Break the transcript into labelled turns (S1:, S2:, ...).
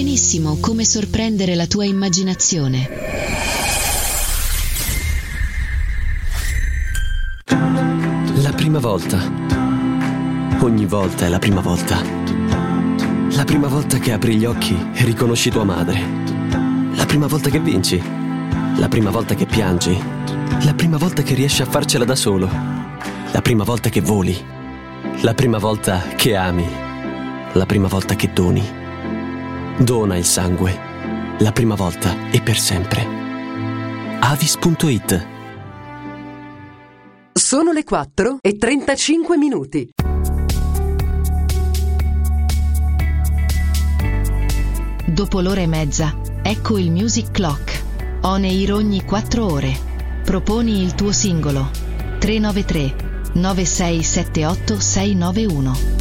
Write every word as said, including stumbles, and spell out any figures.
S1: benissimo come sorprendere la tua immaginazione.
S2: La prima volta. Ogni volta è la prima volta. La prima volta che apri gli occhi e riconosci tua madre. La prima volta che vinci. La prima volta che piangi. La prima volta che riesci a farcela da solo. La prima volta che voli. La prima volta che ami. La prima volta che doni. Dona il sangue. La prima volta e per sempre. Avis punto it.
S3: Sono le quattro e trentacinque minuti.
S1: Dopo l'ora e mezza, ecco il Music Clock. On air ogni quattro ore. Proponi il tuo singolo. tre nove tre nove sei sette otto sei nove uno.